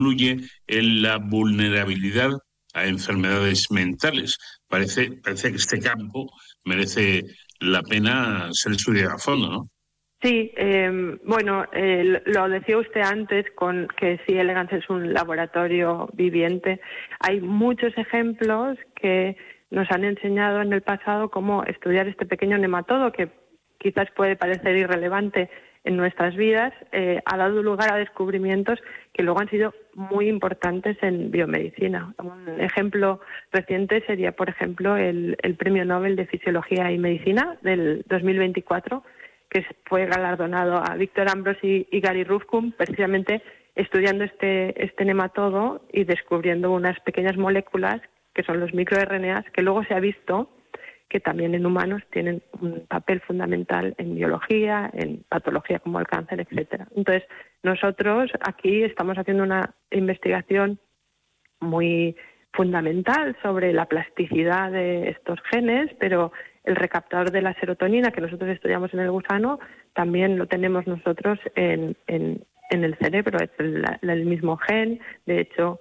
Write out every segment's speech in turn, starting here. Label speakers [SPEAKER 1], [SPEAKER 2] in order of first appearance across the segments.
[SPEAKER 1] influye en la vulnerabilidad a enfermedades mentales. Parece que este campo merece la pena ser estudiado a fondo, ¿no?
[SPEAKER 2] Sí, bueno, lo decía usted antes con que sí, Elegance es un laboratorio viviente. Hay muchos ejemplos que nos han enseñado en el pasado cómo estudiar este pequeño nematodo que quizás puede parecer irrelevante en nuestras vidas, ha dado lugar a descubrimientos que luego han sido muy importantes en biomedicina. Un ejemplo reciente sería, por ejemplo, el Premio Nobel de Fisiología y Medicina del 2024, que fue galardonado a Victor Ambros y Gary Ruvkun, precisamente estudiando este nematodo y descubriendo unas pequeñas moléculas que son los microRNAs, que luego se ha visto que también en humanos tienen un papel fundamental en biología, en patología como el cáncer, etcétera. Entonces, nosotros aquí estamos haciendo una investigación muy fundamental sobre la plasticidad de estos genes, pero el recaptador de la serotonina que nosotros estudiamos en el gusano también lo tenemos nosotros en el cerebro, es el mismo gen. De hecho,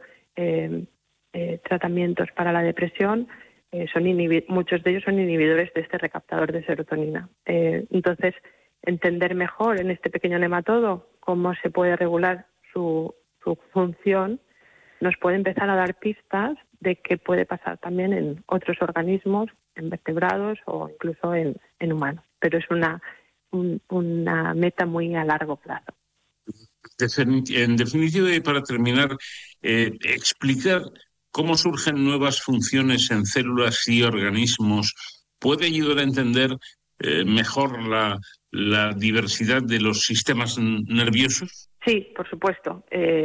[SPEAKER 2] tratamientos para la depresión, muchos de ellos son inhibidores de este recaptador de serotonina. Entonces, entender mejor en este pequeño nematodo cómo se puede regular su función nos puede empezar a dar pistas de qué puede pasar también en otros organismos, en vertebrados o incluso en humanos. Pero es una meta muy a largo plazo.
[SPEAKER 1] En definitiva, y para terminar, explicar cómo surgen nuevas funciones en células y organismos puede ayudar a entender mejor la diversidad de los sistemas nerviosos.
[SPEAKER 2] Sí, por supuesto.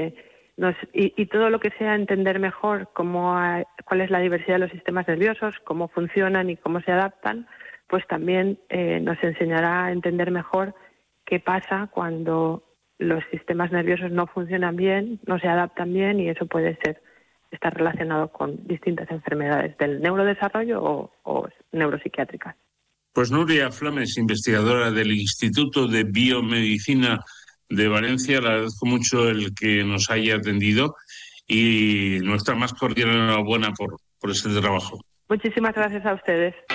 [SPEAKER 2] Y todo lo que sea entender mejor cuál es la diversidad de los sistemas nerviosos, cómo funcionan y cómo se adaptan, pues también nos enseñará a entender mejor qué pasa cuando los sistemas nerviosos no funcionan bien, no se adaptan bien, y eso puede estar relacionado con distintas enfermedades del neurodesarrollo o neuropsiquiátricas.
[SPEAKER 1] Pues Nuria Flames, investigadora del Instituto de Biomedicina de Valencia, le agradezco mucho el que nos haya atendido y nuestra más cordial enhorabuena por este trabajo.
[SPEAKER 2] Muchísimas gracias a ustedes.